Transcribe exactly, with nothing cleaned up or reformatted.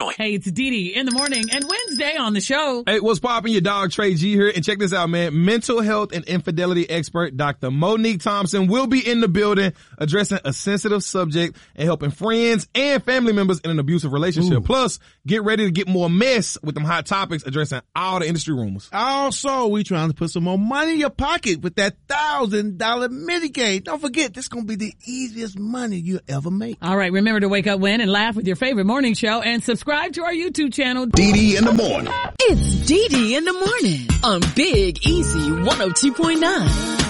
Hey, it's Dee Dee in the morning and Wednesday on the show. Hey, what's poppin'? Your dog Trey G here. And check this out, man. Mental health and infidelity expert Doctor Monique Thompson will be in the building addressing a sensitive subject and helping friends and family members in an abusive relationship. Ooh. Plus, get ready to get more mess with them hot topics addressing all the industry rumors. Also, we trying to put some more money in your pocket with that thousand dollar Mitigate. Don't forget, this is going to be the easiest money you'll ever make. All right, remember to wake up, win, and laugh with your favorite morning show and subscribe to our YouTube channel. Dee Dee in the morning. It's Dee Dee in the morning on Big Easy one oh two point nine.